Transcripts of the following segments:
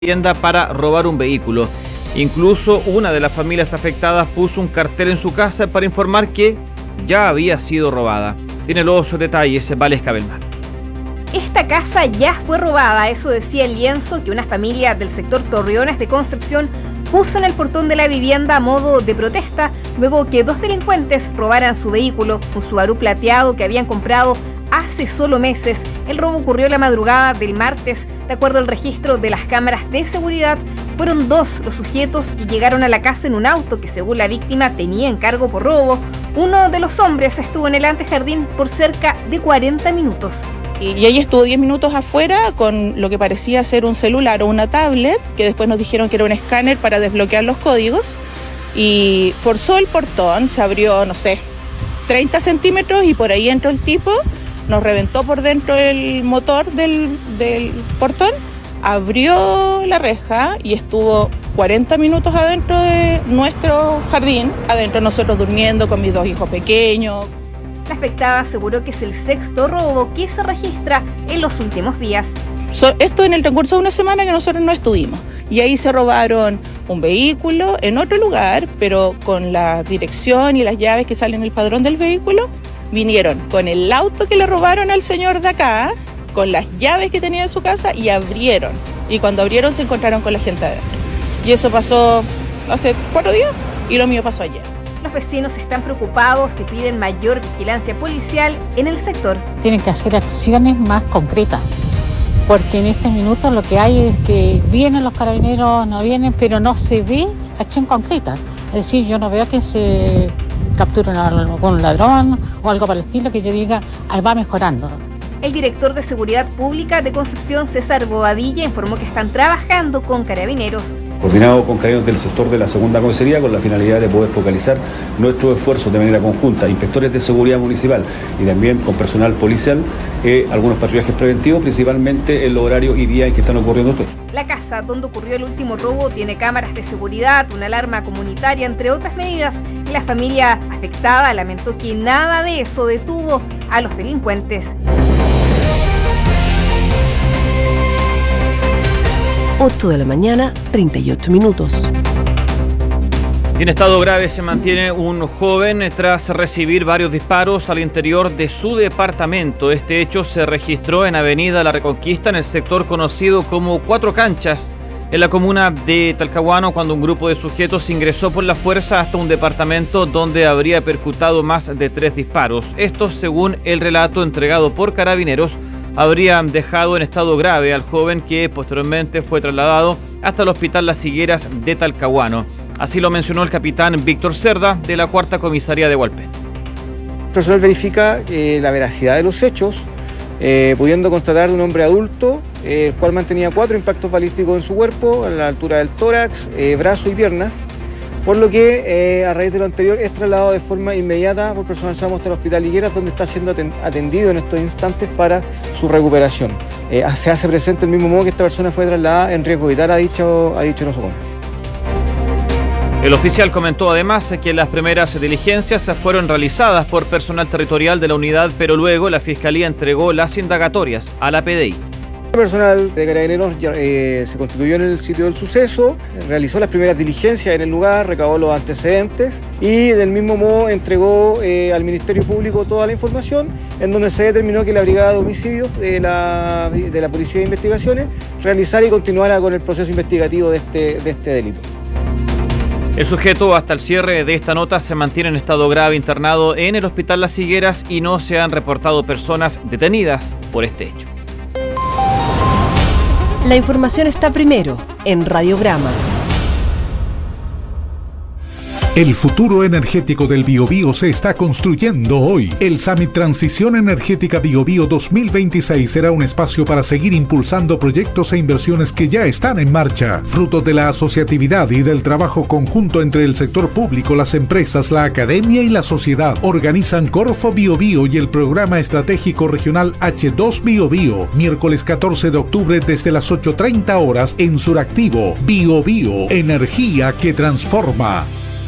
vivienda para robar un vehículo. Incluso una de las familias afectadas puso un cartel en su casa para informar que ya había sido robada. Tiene los detalles Valesca Belmar. Esta casa ya fue robada, eso decía el lienzo que una familia del sector Torreones de Concepción puso en el portón de la vivienda a modo de protesta, luego que dos delincuentes robaran su vehículo, un Subaru plateado que habían comprado hace solo meses. El robo ocurrió la madrugada del martes. De acuerdo al registro de las cámaras de seguridad, fueron dos los sujetos que llegaron a la casa en un auto que, según la víctima, tenía encargo por robo. Uno de los hombres estuvo en el antejardín por cerca de 40 minutos. Y ahí estuvo 10 minutos afuera con lo que parecía ser un celular o una tablet, que después nos dijeron que era un escáner para desbloquear los códigos, y forzó el portón, se abrió, 30 centímetros, y por ahí entró el tipo, nos reventó por dentro el motor del portón, abrió la reja y estuvo 40 minutos adentro de nuestro jardín, adentro nosotros durmiendo con mis dos hijos pequeños. La afectada aseguró que es el sexto robo que se registra en los últimos días. Esto en el transcurso de una semana que nosotros no estuvimos. Y ahí se robaron un vehículo en otro lugar, pero con la dirección y las llaves que salen en el padrón del vehículo, vinieron con el auto que le robaron al señor de acá, con las llaves que tenía en su casa, y abrieron. Y cuando abrieron se encontraron con la gente adentro. Y eso pasó hace 4 días y lo mío pasó ayer. Los vecinos están preocupados y piden mayor vigilancia policial en el sector. Tienen que hacer acciones más concretas, porque en este minuto lo que hay es que vienen los carabineros, no vienen, pero no se ve acción concreta. Es decir, yo no veo que se capture algún ladrón o algo por el estilo que yo diga, va mejorando. El director de Seguridad Pública de Concepción, César Bobadilla, informó que están trabajando con carabineros. Coordinado con carabineros del sector de la segunda comisaría con la finalidad de poder focalizar nuestros esfuerzos de manera conjunta, inspectores de seguridad municipal y también con personal policial, algunos patrullajes preventivos, principalmente en los horarios y días en que están ocurriendo ustedes. La casa donde ocurrió el último robo tiene cámaras de seguridad, una alarma comunitaria, entre otras medidas, y la familia afectada lamentó que nada de eso detuvo a los delincuentes. 8 de la mañana, 38 minutos. En estado grave se mantiene un joven tras recibir varios disparos al interior de su departamento. Este hecho se registró en Avenida La Reconquista, en el sector conocido como Cuatro Canchas, en la comuna de Talcahuano, cuando un grupo de sujetos ingresó por la fuerza hasta un departamento donde habría percutado más de 3 disparos. Esto, según el relato entregado por carabineros, habrían dejado en estado grave al joven, que posteriormente fue trasladado hasta el Hospital Las Higueras de Talcahuano. Así lo mencionó el capitán Víctor Cerda, de la Cuarta Comisaría de Hualpén. El personal verifica la veracidad de los hechos, pudiendo constatar de un hombre adulto, el cual mantenía 4 impactos balísticos en su cuerpo, a la altura del tórax, brazo y piernas, por lo que a raíz de lo anterior es trasladado de forma inmediata por personal SAMU hasta el Hospital Higueras, donde está siendo atendido en estos instantes para su recuperación. Se hace presente el mismo modo que esta persona fue trasladada en riesgo vital a dicho nosocomio. El oficial comentó además que las primeras diligencias fueron realizadas por personal territorial de la unidad, pero luego la Fiscalía entregó las indagatorias a la PDI. El personal de carabineros se constituyó en el sitio del suceso, realizó las primeras diligencias en el lugar, recabó los antecedentes y del mismo modo entregó al Ministerio Público toda la información, en donde se determinó que la Brigada de Homicidios de la Policía de Investigaciones realizara y continuara con el proceso investigativo de este delito. El sujeto, hasta el cierre de esta nota, se mantiene en estado grave internado en el Hospital Las Higueras y no se han reportado personas detenidas por este hecho. La información está primero en Radiograma. El futuro energético del Biobío se está construyendo hoy. El Summit Transición Energética Biobío 2026 será un espacio para seguir impulsando proyectos e inversiones que ya están en marcha. Fruto de la asociatividad y del trabajo conjunto entre el sector público, las empresas, la academia y la sociedad, organizan Corfo Biobío y el Programa Estratégico Regional H2 Biobío, miércoles 14 de octubre desde las 8:30 horas en Suractivo. Biobío, energía que transforma.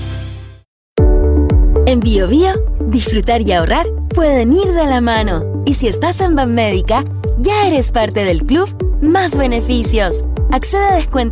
En BioBio, disfrutar y ahorrar pueden ir de la mano. Y si estás en Banmédica, ya eres parte del club Más Beneficios. Accede a descuentos